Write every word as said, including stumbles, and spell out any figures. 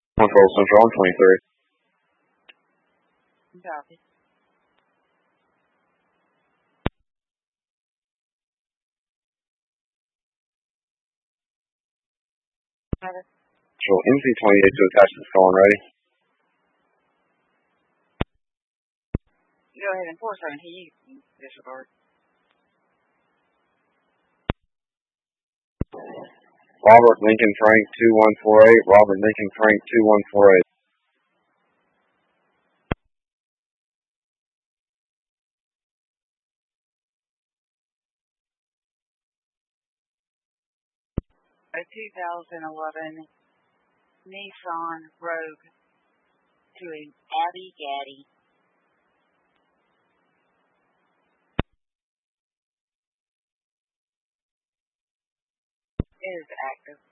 Control Central on twenty-three. Copy. Control M Z twenty-eight to attach this call and ready. Go ahead and force her and he disregard. Robert Lincoln Frank two one four eight. Robert Lincoln Frank two one four eight. A two thousand eleven Nissan Rogue to an Abby Gaddy. It is active.